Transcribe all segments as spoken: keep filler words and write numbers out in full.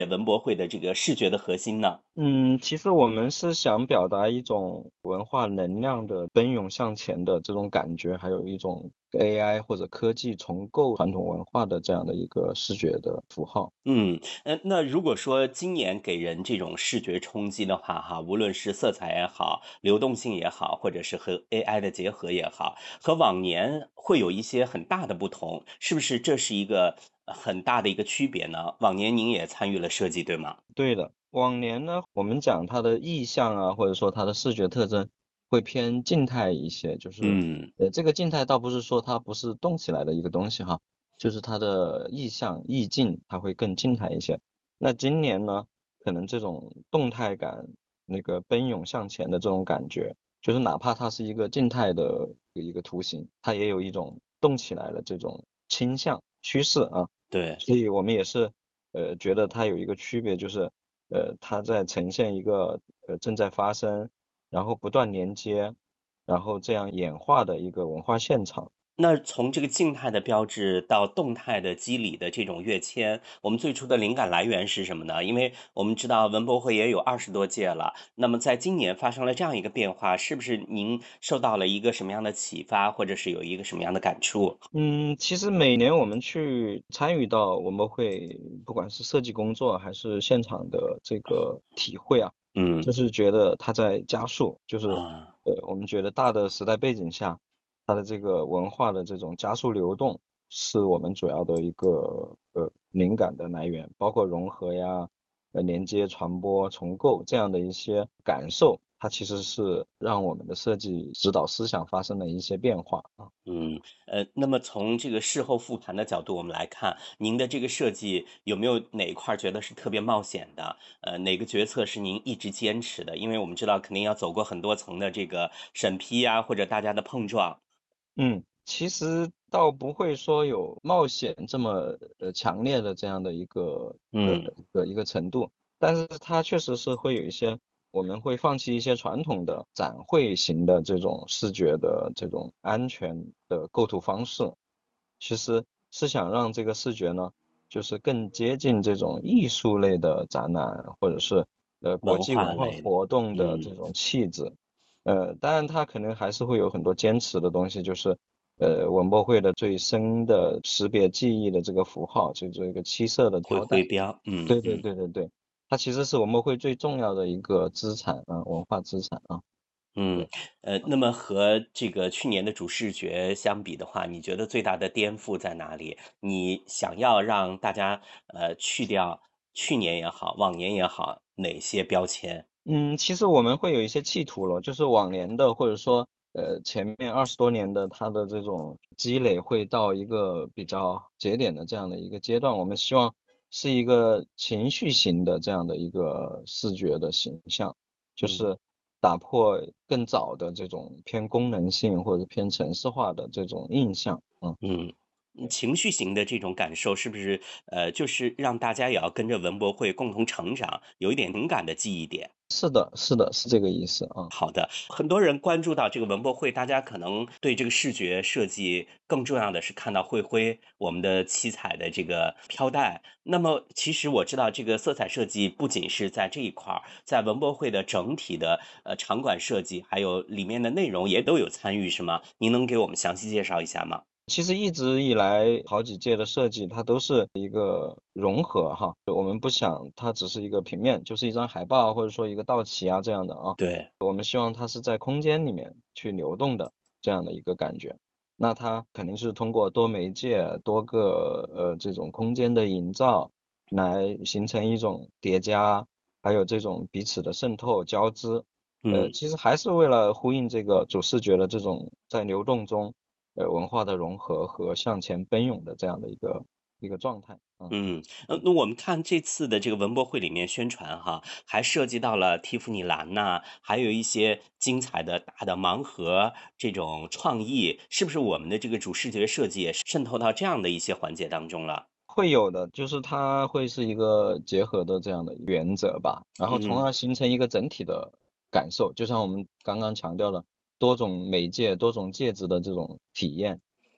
文博会的这个视觉的核心呢？ 嗯，其实我们是想表达一种文化能量的奔涌向前的这种感觉，还有一种 A I 或者科技重构传统文化的这样的一个视觉的符号。 嗯，呃，那如果说今年给人这种视觉冲击的话，哈，无论是色彩也好，流动性也好，或者是和 A I 的结合也好，和往年会有一些很大的不同，是不是这是一个呃很大的一个区别呢？往年您也参与了设计，对吗？ 对的，往年呢，我们讲它的意象啊，或者说它的视觉特征会偏静态一些，就是嗯。 呃，这个静态倒不是说它不是动起来的一个东西哈，就是它的意象、意境它会更静态一些。那今年呢，可能这种动态感，那个奔涌向前的这种感觉，就是哪怕它是一个静态的一个图形，它也有一种动起来的这种倾向趋势啊。 对。 所以我们也是呃觉得它有一个区别，就是呃它在呈现一个呃正在发生，然后不断连接，然后这样演化的一个文化现场。 那从这个静态的标志到动态的肌理的这种跃迁，我们最初的灵感来源是什么呢？因为我们知道文博会也有二十多届了，那么在今年发生了这样一个变化，是不是您受到了一个什么样的启发，或者是有一个什么样的感触？ 嗯，其实每年我们去参与到我们会，不管是设计工作还是现场的这个体会啊， 嗯。 就是觉得它在加速，就是啊。 呃，我们觉得大的时代背景下，它的这个文化的这种加速流动，是我们主要的一个呃灵感的来源，包括融合呀、呃连接、传播、重构这样的一些感受，它其实是让我们的设计指导思想发生了一些变化啊。 嗯，呃，那么从这个事后复盘的角度，我们来看，您的这个设计有没有哪一块儿觉得是特别冒险的？呃，哪个决策是您一直坚持的？因为我们知道肯定要走过很多层的这个审批呀，或者大家的碰撞。 嗯，其实倒不会说有冒险这么呃强烈的这样的一个呃嗯。 一个一个程度，但是它确实是会有一些，我们会放弃一些传统的展会型的这种视觉的这种安全的构图方式，其实是想让这个视觉呢，就是更接近这种艺术类的展览，或者是呃国文际文化化类的。 活动的这嗯。 种气质。呃，当然它可能还是会有很多坚持的东西，就是呃文博会的最深的识别记忆的这个符号，就这个七色的会条带。 徽标。嗯对对嗯。 对对对，它其实是文博会最重要的一个资产啊，文化资产啊。 嗯， 对。 呃，那么和这个去年的主视觉相比的话，你觉得最大的颠覆在哪里？你想要让大家呃去掉去年也好，往年也好，哪些标签？ 嗯，其实我们会有一些企图了，就是往年的或者说呃前面二十多年的它的这种积累会到一个比较节点的这样的一个阶段，我们希望是一个情绪型的这样的一个视觉的形象，就嗯。 是打破更早的这种偏功能性或者偏程式化的这种印象。嗯。 嗯，嗯情绪型的这种感受是不是呃，就是让大家也要跟着文博会共同成长，有一点情感的记忆点？ 是的，是的，是这个意思啊。 好的，很多人关注到这个文博会，大家可能对这个视觉设计更重要的是看到会徽，我们的七彩的这个飘带。那么，其实我知道这个色彩设计不仅是在这一块儿，在文博会的整体的呃场馆设计，还有里面的内容也都有参与，是吗？您能给我们详细介绍一下吗？ 其实一直以来，好几届的设计，它都是一个融合哈。我们不想它只是一个平面，就是一张海报或者说一个道旗啊这样的啊。 对。 我们希望它是在空间里面去流动的这样的一个感觉。那它肯定是通过多媒介、多个呃这种空间的营造，来形成一种叠加，还有这种彼此的渗透交织。呃， 嗯。 其实还是为了呼应这个主视觉的这种在流动中。呃，文化的融合和向前奔涌的这样的一个一个状态。嗯。 嗯，呃，那我们看这次的这个文博会里面宣传哈，还涉及到了蒂芙尼蓝呐，还有一些精彩的大的盲盒这种创意，是不是我们的这个主视觉设计也渗透到这样的一些环节当中了？ 会有的，就是它会是一个结合的这样的原则吧，然后从嗯。 而形成一个整体的感受，就像我们刚刚强调的多种媒介、多种介质的这种体验。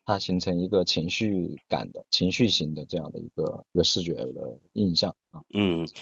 它形成一个情绪感的、情绪型的这样的一个一个视觉的印象啊。 嗯。